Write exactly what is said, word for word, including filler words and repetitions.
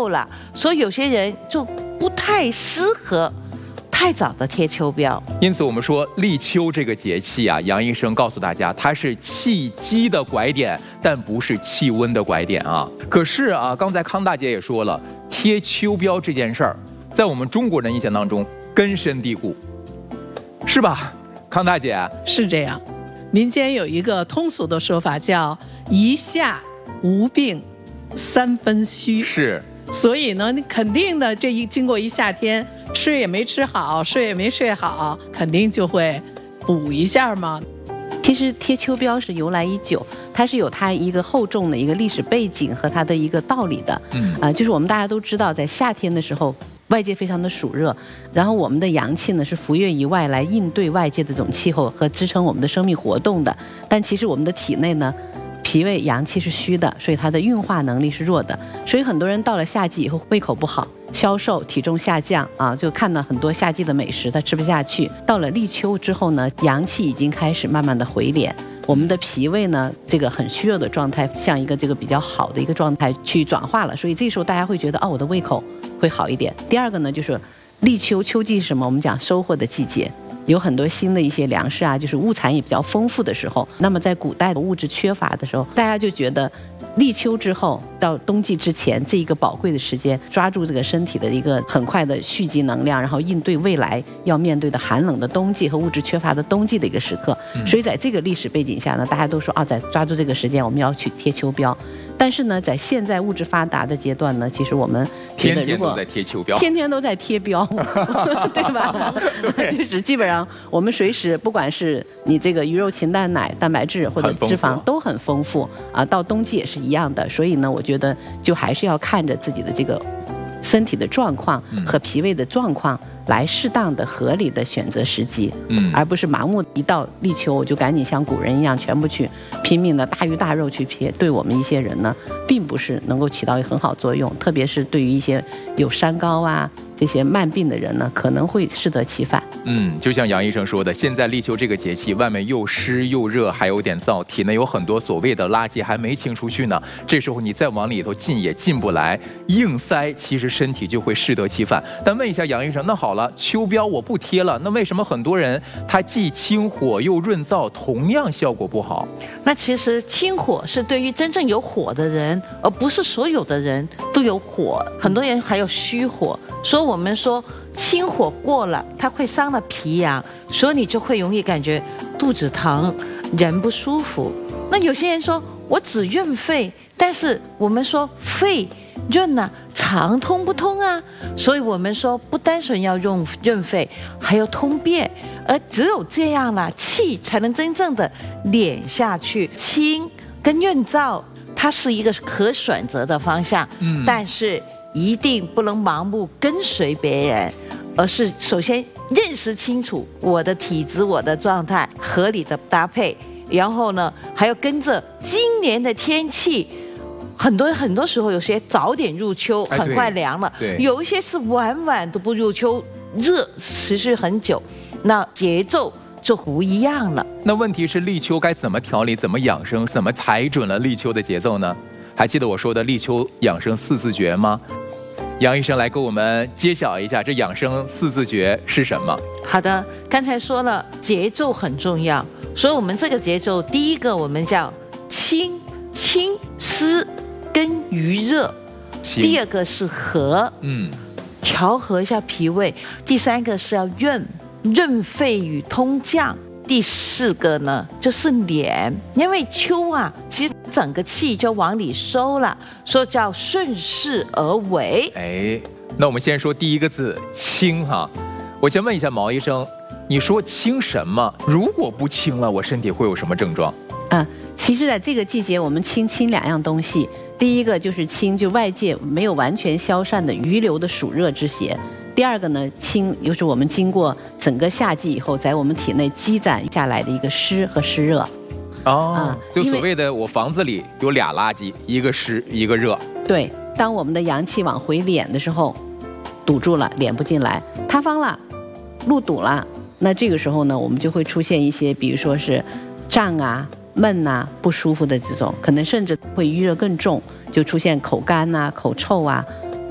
够了，所以有些人就不太适合太早的贴秋膘。 因此，我们说立秋这个节气啊，杨医生告诉大家，它是气机的拐点，但不是气温的拐点啊。可是啊，刚才康大姐也说了，贴秋膘这件事儿，在我们中国人印象当中根深蒂固，是吧？康大姐是这样，民间有一个通俗的说法叫“一夏无病三分虚”， 是。 所以呢，你肯定的，这一经过一夏天，吃也没吃好，睡也没睡好，肯定就会补一下嘛。 其实贴秋膘是由来已久，它是有它一个厚重的一个历史背景和它的一个道理的。嗯，啊、呃，就是我们大家都知道，在夏天的时候，外界非常的暑热，然后我们的阳气呢是浮跃于外来应对外界的这种气候和支撑我们的生命活动的。但其实我们的体内呢，脾胃阳气是虚的，所以它的运化能力是弱的，所以很多人到了夏季以后胃口不好，消瘦，体重下降啊，就看到很多夏季的美食他吃不下去。到了立秋之后呢，阳气已经开始慢慢的回敛，我们的脾胃呢这个很虚弱的状态向一个这个比较好的一个状态去转化了，所以这时候大家会觉得哦，我的胃口会好一点。第二个呢，就是立秋，秋季是什么？我们讲收获的季节，有很多新的一些粮食啊，就是物产也比较丰富的时候。那么在古代的物质缺乏的时候，大家就觉得立秋之后到冬季之前这一个宝贵的时间，抓住这个身体的一个很快的蓄积能量，然后应对未来要面对的寒冷的冬季和物质缺乏的冬季的一个时刻。所以在这个历史背景下呢，大家都说啊，在抓住这个时间我们要去贴秋膘。但是呢，在现在物质发达的阶段呢，其实我们天天都在贴秋膘， 天天都在贴膘，对吧？对，就是基本上我们随时，不管是你这个鱼肉禽蛋奶、蛋白质或者脂肪都很丰富啊，到冬季也是一样的。所以呢，我觉得就还是要看着自己的这个身体的状况和脾胃的状况，来适当的、合理的选择时机，嗯，而不是盲目一到立秋我就赶紧像古人一样全部去拼命的大鱼大肉去撇，对我们一些人呢，并不是能够起到一个很好作用，特别是对于一些有三高啊这些慢病的人呢，可能会适得其反。 嗯，就像杨医生说的，现在立秋这个节气，外面又湿又热，还有点燥，体内有很多所谓的垃圾还没清出去呢。这时候你再往里头进也进不来，硬塞，其实身体就会适得其反。但问一下杨医生，那好了，秋膘我不贴了，那为什么很多人他既清火又润燥，同样效果不好？ 那其实清火是对于真正有火的人，而不是所有的人都有火，很多人还有虚火。所以我们说清火过了，它会伤了脾阳，所以你就会容易感觉肚子疼，人不舒服。那有些人说我只润肺，但是我们说肺润啊，肠通不通啊？所以我们说不单纯要用润肺，还要通便，而只有这样了，气才能真正的敛下去。清跟润燥，它是一个可选择的方向，嗯，但是一定不能盲目跟随别人，而是首先认识清楚我的体质、我的状态，合理的搭配，然后呢，还要跟着今年的天气。很多很多时候，有些早点入秋，很快凉了； 哎、 有一些是晚晚都不入秋，热持续很久，那节奏就不一样了。 那问题是立秋该怎么调理、怎么养生、怎么踩准了立秋的节奏呢？还记得我说的立秋养生四字诀吗？杨医生来给我们揭晓一下，这养生四字诀是什么？ 好的，刚才说了节奏很重要，所以我们这个节奏，第一个我们叫清，清湿跟余热，第二个是和，嗯，调和一下脾胃，第三个是要润，润肺与通降。第四个呢，就是敛，因为秋啊，其实整个气就往里收了，所以叫顺势而为。 哎，那我们先说第一个字清哈。我先问一下毛医生，你说清什么？如果不清了，我身体会有什么症状？ 啊，其实在这个季节，我们清清两样东西。第一个就是清，就外界没有完全消散的余留的暑热之邪。第二个呢，清就是我们经过整个夏季以后，在我们体内积攒下来的一个湿和湿热。 哦，啊、就所谓的我房子里有俩垃圾，一个湿，一个热。 对，当我们的阳气往回敛的时候，堵住了，敛不进来，塌方了，路堵了，那这个时候呢，我们就会出现一些，比如说是胀啊、闷啊、不舒服的这种，可能甚至会余热更重，就出现口干啊、口臭啊。